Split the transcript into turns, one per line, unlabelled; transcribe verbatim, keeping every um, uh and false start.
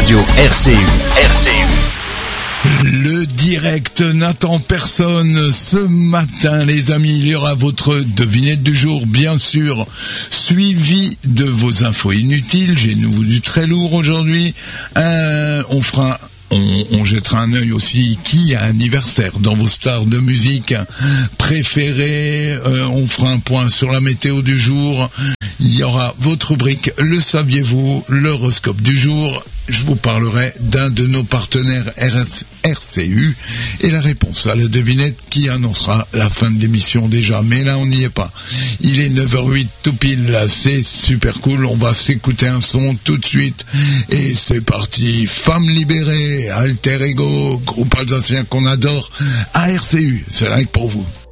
radio R C U. R C U.
Le direct n'attend personne ce matin, les amis. Il y aura votre devinette du jour, bien sûr, suivi de vos infos inutiles. J'ai nouveau du très lourd aujourd'hui. Euh, on fera... On, on jettera un œil aussi qui a anniversaire dans vos stars de musique préférées. Euh, on fera un point sur la météo du jour. Il y aura votre rubrique Le saviez-vous, l'horoscope du jour. Je vous parlerai d'un de nos partenaires R C U et la réponse à la devinette qui annoncera la fin de l'émission déjà. Mais là, on n'y est pas. Il est neuf heures huit tout pile, là, c'est super cool. On va s'écouter un son tout de suite. Et c'est parti. Femmes libérées, Alter Ego, groupe alsacien qu'on adore, à R C U. C'est là pour vous.